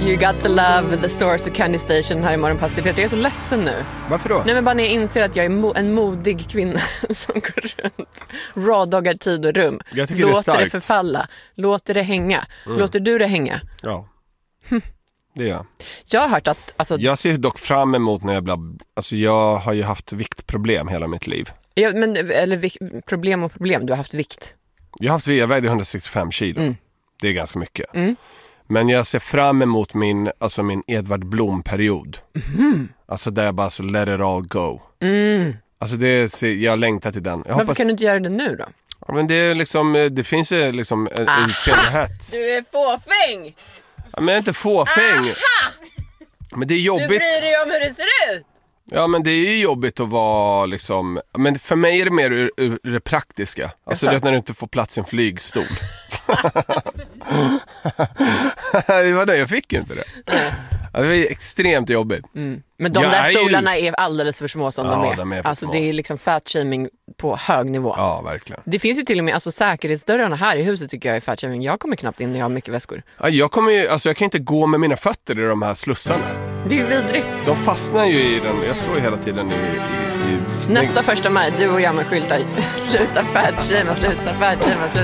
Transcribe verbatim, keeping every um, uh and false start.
You got the love, the source of Candy Station här i Morgonpasset. Peter, jag är så ledsen nu. Varför då? Nej, men bara när jag inser att jag är mo- en modig kvinna som går runt, rådoggar tid och rum. Jag tycker låter det, är det förfalla, låter det hänga. Mm. Låter du det hänga? Ja, det är jag. Jag har hört att... Alltså, jag ser dock fram emot när jag blir... Alltså jag har ju haft viktproblem hela mitt liv. ja, men, eller vik- problem och problem, du har haft vikt. Jag har haft, jag vägde hundrasextiofem kilo. Mm. Det är ganska mycket. Mm. Men jag ser fram emot min, alltså min Edvard Blom-period. Mm. Alltså där jag bara så let it all go. Mm. Alltså det, jag längtar till den. Jag Varför hoppas, kan du inte göra det nu då? ja, men det är liksom, det finns ju liksom en utseendehet. Du är fåfäng! Ja, men jag är inte fåfäng. Aha! Men det är Du jobbigt. bryr dig om hur det ser ut! Ja, men det är ju jobbigt att vara liksom... Men för mig är det mer ur, ur det praktiska. Alltså det är när du inte får plats i en flygstol. Det var det, jag fick inte det. Ja, det var extremt jobbigt. Mm. Men de jag där är stolarna ju... är alldeles för små som ja, de är. de är för alltså små. det är liksom fatshaming på hög nivå. Ja, verkligen. Det finns ju till och med, alltså säkerhetsdörrarna här i huset tycker jag är fatshaming. Jag kommer knappt in när jag har mycket väskor. Ja, jag kommer ju, alltså jag kan inte gå med mina fötter i de här slussarna. Det är ju vidrigt. De fastnar ju i den, jag slår ju hela tiden i... i, i Nästa första maj, du och jag med skyltar. Sluta fatshaming, sluta fatshaming, sluta